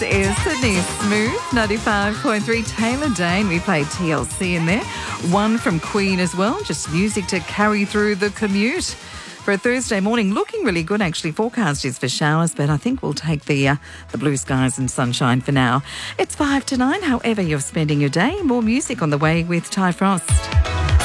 is Sydney's Smooth 95.3. Taylor Dane, we played TLC in there. One from Queen as well, just music to carry through the commute. For a Thursday morning, looking really good actually. Forecast is for showers, but I think we'll take the blue skies and sunshine for now. It's 5 to 9, however you're spending your day. More music on the way with Ty Frost.